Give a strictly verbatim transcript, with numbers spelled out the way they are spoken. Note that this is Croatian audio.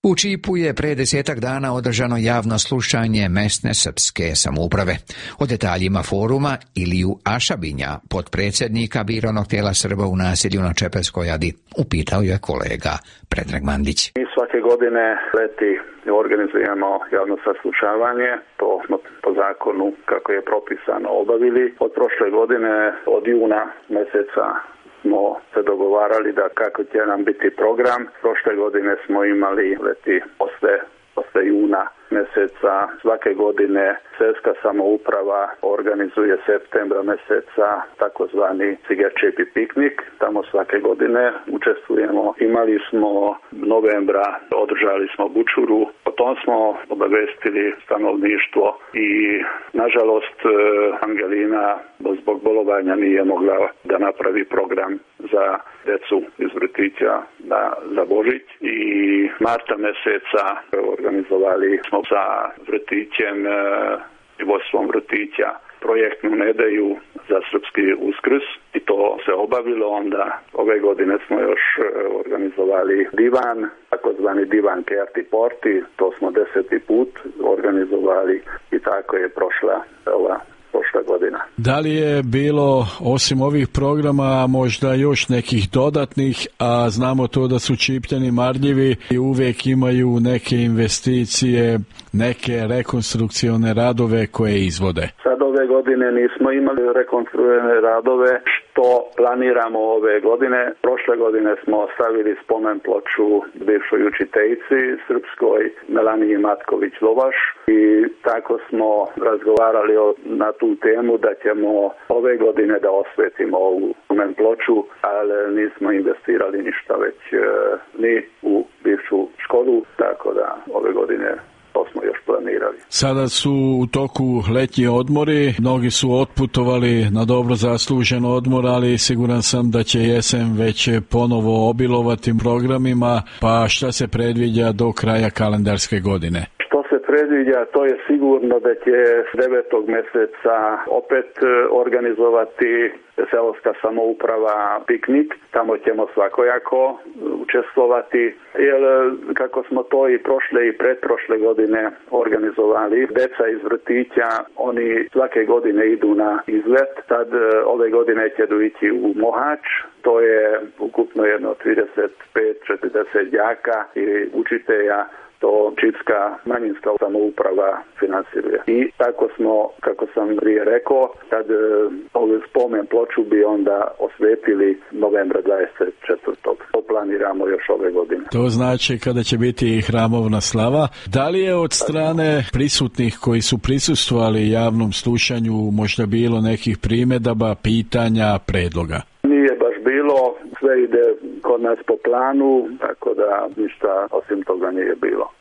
U Čipu je pre desetak dana održano javno slušanje mesne srpske samouprave. O detaljima foruma Iliju Ašabinja, potpredsjednika biranog tijela Srba u naselju na Čepelskoj adi, upitao je kolega Predrag Mandić. Mi svake godine leti organizujemo javno saslušavanje, to smo po zakonu kako je propisano obavili. Od prošle godine, od juna mjeseca, smo se dogovarali da kako će nam biti program. Prošle godine smo imali leti posle, posle juna mjeseca. Svake godine seoska samouprava organizuje septembra mjeseca takozvani cigerčepi piknik. Tamo svake godine učestvujemo. Imali smo novembra, održali smo bučuru. O tom smo obavestili stanovništvo i nažalost Angelina zbog bolovanja nije mogla da napravi program za decu iz vrtića na, za Božić. I marta mjeseca organizovali smo sa vrtićem i vodstvom vrtića projektnu nedelju za srpski Uskrs i to se obavilo. Onda ove godine smo još organizovali divan, takozvani divan Kerti Porti, to smo deseti put organizovali i tako je prošla ova prošla godina. Da li je bilo osim ovih programa možda još nekih dodatnih, a znamo to da su Čipljani marljivi i uvijek imaju neke investicije, neke rekonstrukcione radove koje izvode? Sad ove godine nismo imali rekonstrukcione radove, što planiramo ove godine. Prošle godine smo stavili spomen ploču bivšoj učiteljici srpskoj Melaniji Matković-Lovaš i tako smo razgovarali o, na tu temu da ćemo ove godine da osvetimo ovu spomen ploču, ali nismo investirali ništa već e, ni u bivšu školu, tako da ove godine to smo još planirali. Sada su u toku letnji odmori, mnogi su otputovali na dobro zaslužen odmor, ali siguran sam da će jesen već ponovo obilovati programima, pa šta se predviđa do kraja kalendarske godine? Što se predviđa, to je sigurno da će devetog mjeseca opet organizovati seoska samouprava piknik. Tamo ćemo svakojako učestvovati, jer kako smo to i prošle i pretprošle godine organizovali, deca iz vrtića, oni svake godine idu na izlet. Sad ove godine će ići u Mohač, to je ukupno jedno trideset pet do četrdeset đaka i učitelja. To čipska manjinska samouprava finansiruje. I tako smo, kako sam prije rekao, kad ovu spomen ploču bi onda osvetili novembra dvadeset četvrtog. To planiramo još ove godine. To znači kada će biti i hramovna slava. Da li je od strane prisutnih koji su prisustvovali javnom slušanju možda bilo nekih primjedaba, pitanja, predloga? Nije baš bilo, sve ide kod nas po planu, tako da ništa osim toga nije bilo.